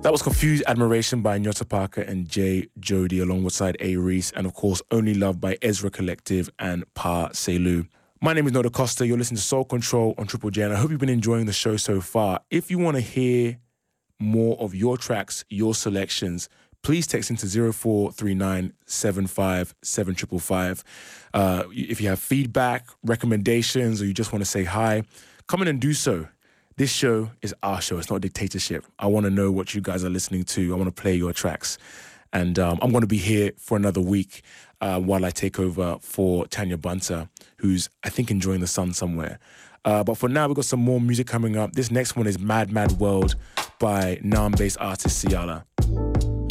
That was Confused Admiration by Nyota Parker and Jay Jody alongside A. Reese, and of course Only Love by Ezra Collective and Pa Selu. My name is Noda Costa. You're listening to Soul Control on Triple J, and I hope you've been enjoying the show so far. If you want to hear more of your tracks, your selections, please text into 0439 75 7555. If you have feedback, recommendations, or you just want to say hi, come in and do so. This show is our show. It's not a dictatorship. I want to know what you guys are listening to. I want to play your tracks. And I'm going to be here for another week while I take over for Tanya Bunter, who's, I think, enjoying the sun somewhere. But for now, we've got some more music coming up. This next one is Mad Mad World by Nam-based artist Ciala.